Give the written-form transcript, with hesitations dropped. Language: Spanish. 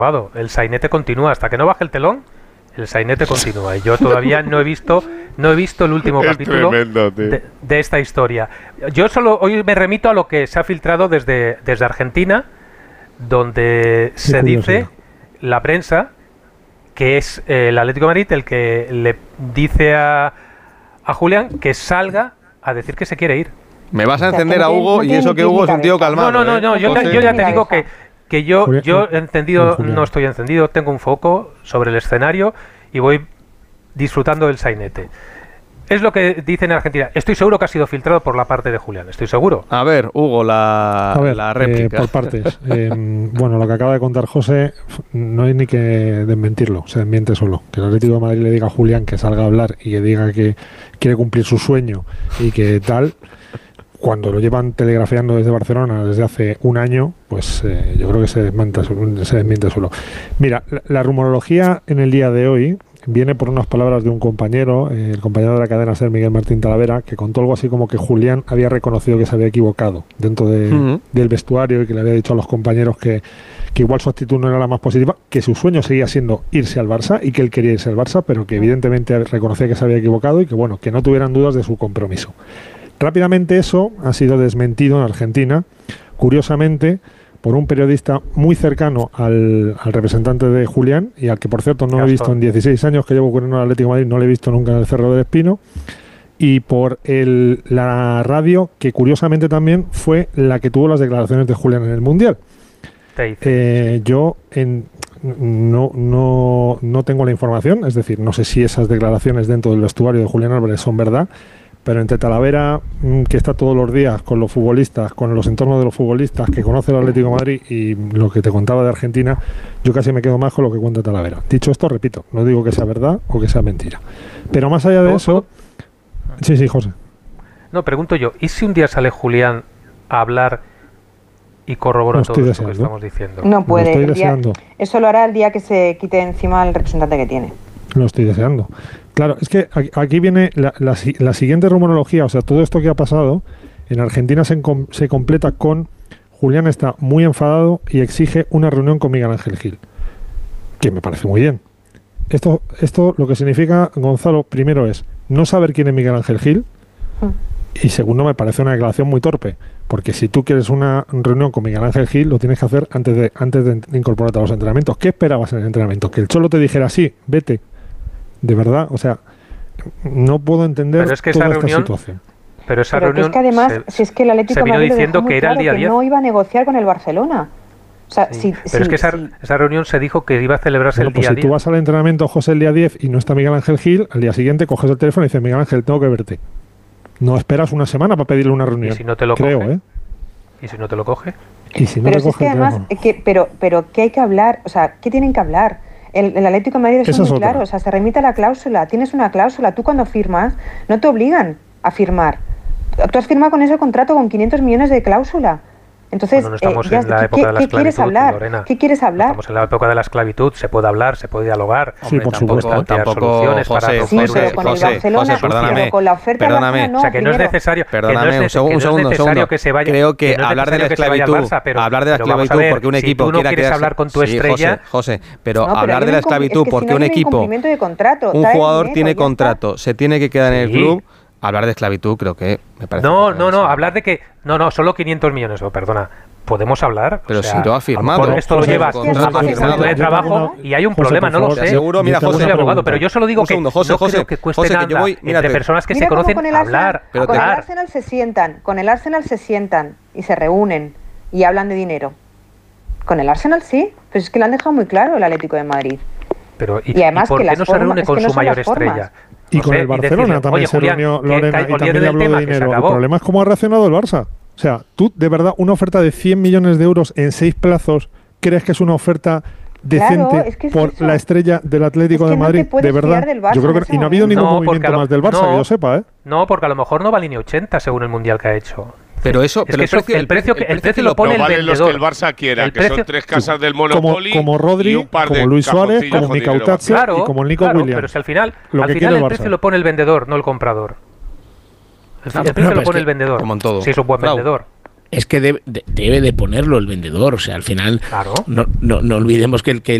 El sainete continúa. Hasta que no baje el telón, el sainete continúa. Y yo todavía no he visto el último capítulo de esta historia. Yo hoy me remito a lo que se ha filtrado desde Argentina, donde se dice, la prensa, que es el Atlético de Madrid el que le dice a Julián que salga a decir que se quiere ir. Me vas a encender a Hugo, y eso que Hugo es un tío calmado. No, yo ya te digo que yo encendido, no estoy encendido, tengo un foco sobre el escenario y voy disfrutando del sainete. Es lo que dicen en Argentina. Estoy seguro que ha sido filtrado por la parte de Julián, estoy seguro. A ver, Hugo, la réplica. Por partes. Bueno, lo que acaba de contar José, no hay ni que desmentirlo, se desmiente solo. Que el Atlético de Madrid le diga a Julián que salga a hablar y que diga que quiere cumplir su sueño y que tal, cuando lo llevan telegrafiando desde Barcelona desde hace un año, pues yo creo que se desmiente solo. Mira, la rumorología en el día de hoy viene por unas palabras de un compañero, el compañero de la cadena SER, Miguel Martín Talavera, que contó algo así como que Julián había reconocido que se había equivocado dentro del vestuario y que le había dicho a los compañeros que igual su actitud no era la más positiva, que su sueño seguía siendo irse al Barça y que él quería irse al Barça, pero que evidentemente reconocía que se había equivocado y que bueno, que no tuvieran dudas de su compromiso. Rápidamente eso ha sido desmentido en Argentina, curiosamente, por un periodista muy cercano al representante de Julián y al que, por cierto, no he visto en 16 años que llevo cubriendo el Atlético de Madrid, no le he visto nunca en el Cerro del Espino, y por la radio, que curiosamente también fue la que tuvo las declaraciones de Julián en el Mundial. Yo no tengo la información, es decir, no sé si esas declaraciones dentro del vestuario de Julián Álvarez son verdad, pero entre Talavera, que está todos los días con los futbolistas, con los entornos de los futbolistas, que conoce el Atlético de Madrid, y lo que te contaba de Argentina, yo casi me quedo más con lo que cuenta Talavera. Dicho esto, repito, no digo que sea verdad o que sea mentira. Pero más allá de eso... Sí, José. No, pregunto yo, ¿y si un día sale Julián a hablar y corrobora todo esto que estamos diciendo? No puede. Eso lo hará el día que se quite encima el representante que tiene. Lo estoy deseando. Claro, es que aquí viene la siguiente rumorología, o sea, todo esto que ha pasado, en Argentina se completa con Julián está muy enfadado y exige una reunión con Miguel Ángel Gil, que me parece muy bien. Esto lo que significa, Gonzalo, primero es no saber quién es Miguel Ángel Gil, y segundo, me parece una declaración muy torpe, porque si tú quieres una reunión con Miguel Ángel Gil, lo tienes que hacer antes de incorporarte a los entrenamientos. ¿Qué esperabas en el entrenamiento? ¿Que el Cholo te dijera sí, vete? De verdad, o sea, no puedo entender toda esta situación. Pero esa reunión, es que además, si es que el Atlético de Madrid diciendo que era el día 10, no iba a negociar con el Barcelona. O sea, pero es que esa reunión se dijo que iba a celebrarse el día 10. Si tú vas al entrenamiento, José, el día 10 y no está Miguel Ángel Gil, al día siguiente coges el teléfono y dices, Miguel Ángel, tengo que verte. No esperas una semana para pedirle una reunión. ¿Y si no te lo coge? ¿Y si no te lo coge? ¿Y si no pero te coge es que además, pero ¿qué hay que hablar? O sea, ¿qué tienen que hablar? El Atlético de Madrid es muy claro, o sea, se remite a la cláusula, tienes una cláusula, tú cuando firmas no te obligan a firmar. Tú has firmado con ese contrato con 500 millones de cláusula. Entonces, no estamos en la época de la ¿qué quieres hablar? Lorena. ¿Qué quieres hablar? Estamos en la época de la esclavitud, se puede hablar, se puede dialogar. Sí, por supuesto. Tampoco, José, con la oferta perdóname, o sea, que no es necesario, un segundo, que se vaya, creo que hablar de la esclavitud, porque un equipo si tú no quiera quieres hablar con tu estrella, José, pero hablar de la esclavitud porque un equipo, un jugador tiene contrato, se tiene que quedar en el club. Hablar de esclavitud creo que me parece... No, hablar de que... No, solo 500 millones, perdona. ¿Podemos hablar? Pero si lo ha firmado. Esto lo llevas a magistrado de trabajo y hay un problema, no lo sé. Seguro, mira, José, soy abogado, pero yo solo digo que no creo que cueste nada entre personas que se conocen hablar. Con el Arsenal se sientan y se reúnen y hablan de dinero. Con el Arsenal sí, pero es que lo han dejado muy claro el Atlético de Madrid. Y además, ¿por qué no se reúne con su mayor estrella? Y con el Barcelona también se reunió Lorena y también habló de dinero. El problema es cómo ha reaccionado el Barça. O sea, tú, de verdad, una oferta de 100 millones de euros en 6 plazos, ¿crees que es una oferta decente por la estrella del Atlético de Madrid? De verdad, yo creo que... Y no ha habido ningún movimiento más del Barça, que yo sepa, ¿eh? No, porque a lo mejor no va a línea 80 según el Mundial que ha hecho. Pero eso, el precio lo pone el vendedor. Los que el Barça quiera, que son 3 casas del Monopoly, como Rodri, y un par como de Luis Suárez, como Mikel Arteta y como Nico Williams. Pero si al final el precio lo pone el vendedor, no el comprador. El precio lo pone el vendedor. Como en todo. Si es un buen vendedor. es que debe de ponerlo el vendedor. O sea, al final, claro. no olvidemos que